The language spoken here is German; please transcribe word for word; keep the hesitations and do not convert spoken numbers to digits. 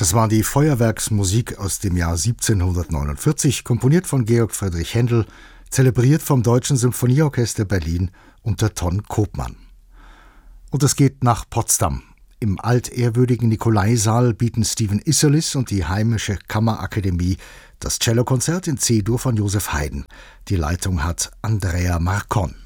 Das war die Feuerwerksmusik aus dem Jahr siebzehnhundertneunundvierzig, komponiert von Georg Friedrich Händel, zelebriert vom Deutschen Symphonieorchester Berlin unter Ton Koopman. Und es geht nach Potsdam. Im altehrwürdigen Nikolaisaal bieten Stephen Isserlis und die Heimische Kammerakademie das Cellokonzert in C-Dur von Joseph Haydn. Die Leitung hat Andrea Marcon.